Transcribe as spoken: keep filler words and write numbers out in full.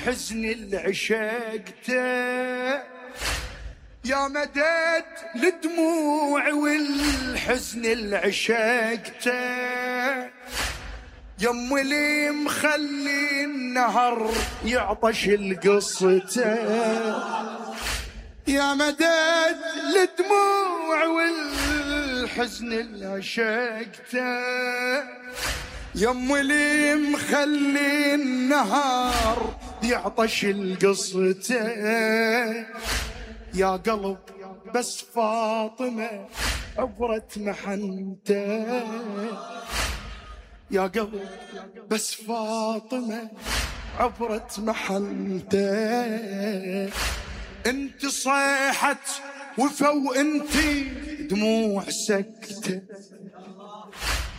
والحزن اللي عشقته يا مدد للدموع والحزن اللي عشقته يم اللي مخلي النهر يعطش القصته يا مدد للدموع والحزن اللي عشقته يم اللي مخلي النهر يعطش القصته يا قلب بس فاطمة عبرت محنته يا قلب بس فاطمة عبرت محنته انت صيحت وفو انت دموع سكتة